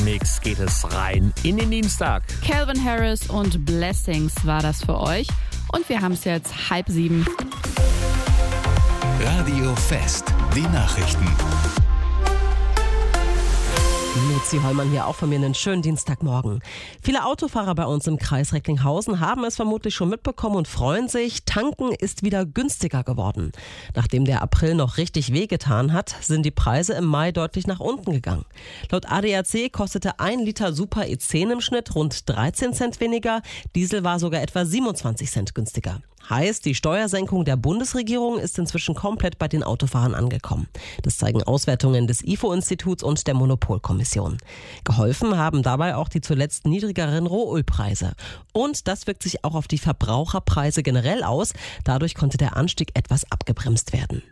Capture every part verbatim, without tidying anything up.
Mix geht es rein in den Dienstag. Calvin Harris und Blessings war das für euch. Und wir haben es jetzt halb sieben. Radio Fest, die Nachrichten. Luzi Hollmann hier auch von mir einen schönen Dienstagmorgen. Viele Autofahrer bei uns im Kreis Recklinghausen haben es vermutlich schon mitbekommen und freuen sich. Tanken ist wieder günstiger geworden. Nachdem der April noch richtig wehgetan hat, sind die Preise im Mai deutlich nach unten gegangen. Laut A D A C kostete ein Liter Super E zehn im Schnitt rund dreizehn Cent weniger. Diesel war sogar etwa siebenundzwanzig Cent günstiger. Heißt, die Steuersenkung der Bundesregierung ist inzwischen komplett bei den Autofahrern angekommen. Das zeigen Auswertungen des I F O-Instituts und der Monopolkommission. Geholfen haben dabei auch die zuletzt niedrigeren Rohölpreise. Und das wirkt sich auch auf die Verbraucherpreise generell aus. Dadurch konnte der Anstieg etwas abgebremst werden.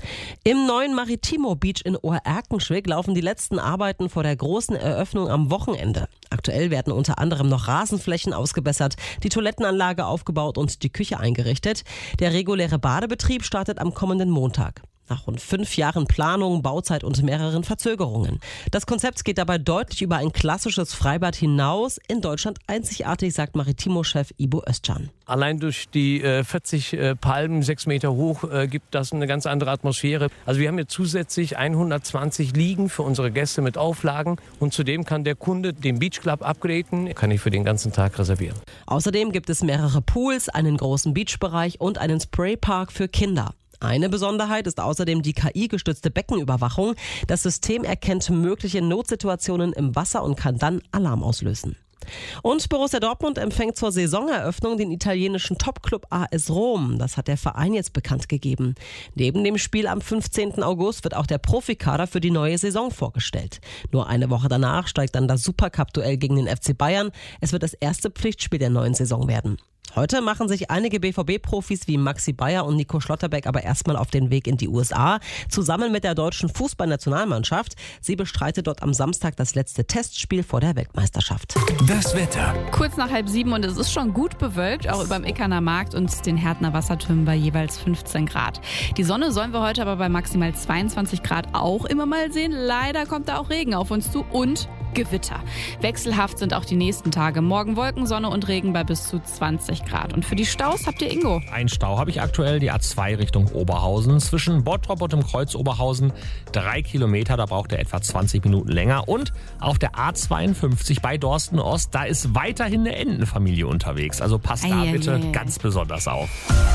Im neuen Maritimo Beach in Oerkenschwick laufen die letzten Arbeiten vor der großen Eröffnung am Wochenende. Aktuell werden unter anderem noch Rasenflächen ausgebessert, die Toilettenanlage aufgebaut und die Küche eingerichtet. Der reguläre Badebetrieb startet am kommenden Montag. Nach rund fünf Jahren Planung, Bauzeit und mehreren Verzögerungen. Das Konzept geht dabei deutlich über ein klassisches Freibad hinaus. In Deutschland einzigartig, sagt Maritimo-Chef Ibo Özcan. Allein durch die äh, vierzig äh, Palmen, sechs Meter hoch, äh, gibt das eine ganz andere Atmosphäre. Also wir haben hier zusätzlich hundertzwanzig Liegen für unsere Gäste mit Auflagen. Und zudem kann der Kunde den Beach Club upgraden, kann ich für den ganzen Tag reservieren. Außerdem gibt es mehrere Pools, einen großen Beachbereich und einen Spraypark für Kinder. Eine Besonderheit ist außerdem die K I-gestützte Beckenüberwachung. Das System erkennt mögliche Notsituationen im Wasser und kann dann Alarm auslösen. Und Borussia Dortmund empfängt zur Saisoneröffnung den italienischen Topclub A S Rom. Das hat der Verein jetzt bekannt gegeben. Neben dem Spiel am fünfzehnten August wird auch der Profikader für die neue Saison vorgestellt. Nur eine Woche danach steigt dann das Supercup-Duell gegen den F C Bayern. Es wird das erste Pflichtspiel der neuen Saison werden. Heute machen sich einige B V B-Profis wie Maxi Bayer und Nico Schlotterbeck aber erstmal auf den Weg in die U S A, zusammen mit der deutschen Fußballnationalmannschaft. Sie bestreitet dort am Samstag das letzte Testspiel vor der Weltmeisterschaft. Das Wetter. Kurz nach halb sieben und es ist schon gut bewölkt, auch über dem Ickerner Markt und den Härtner Wassertürmen bei jeweils fünfzehn Grad. Die Sonne sollen wir heute aber bei maximal zweiundzwanzig Grad auch immer mal sehen. Leider kommt da auch Regen auf uns zu und Gewitter. Wechselhaft sind auch die nächsten Tage. Morgen Wolken, Sonne und Regen bei bis zu zwanzig Grad. Und für die Staus habt ihr Ingo? Ein Stau habe ich aktuell, die A zwei Richtung Oberhausen. Zwischen Bottrop und dem Kreuz Oberhausen drei Kilometer, da braucht er etwa zwanzig Minuten länger. Und auf der A zweiundfünfzig bei Dorsten Ost, da ist weiterhin eine Entenfamilie unterwegs. Also passt da Eieiei. bitte ganz besonders auf.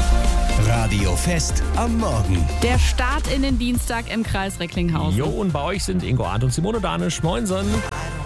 Radio Fest am Morgen. Der Start in den Dienstag im Kreis Recklinghausen. Jo, und bei euch sind Ingo Arndt und Simone Danisch. Moinsen.